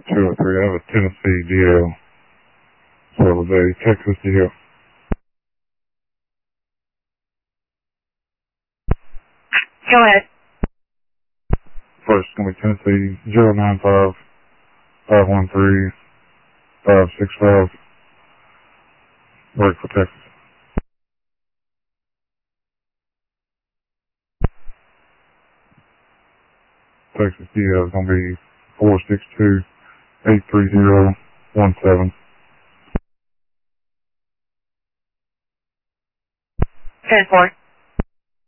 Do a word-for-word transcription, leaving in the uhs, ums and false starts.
two oh three. I have a Tennessee D L. So was a Texas D L. Go ahead. First, it's going to be Tennessee zero nine five five one three five six five. Work for Texas. Texas D L is going to be four six two eight three zero one seven. ten four.